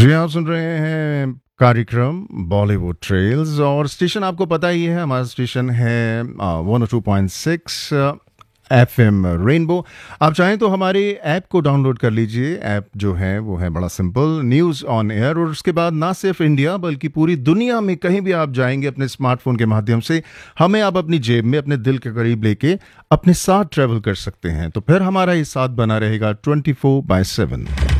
जी, आप सुन रहे हैं कार्यक्रम बॉलीवुड ट्रेल्स और स्टेशन आपको पता ही है, हमारा स्टेशन है 102.6 एफएम रेनबो। आप चाहें तो हमारे ऐप को डाउनलोड कर लीजिए। ऐप जो है वो है बड़ा सिंपल, न्यूज़ ऑन एयर, और उसके बाद ना सिर्फ इंडिया बल्कि पूरी दुनिया में कहीं भी आप जाएंगे अपने स्मार्टफोन के माध्यम से, हमें आप अपनी जेब में अपने दिल के करीब लेके अपने साथ ट्रैवल कर सकते हैं। तो फिर हमारा ये साथ बना रहेगा 24/7।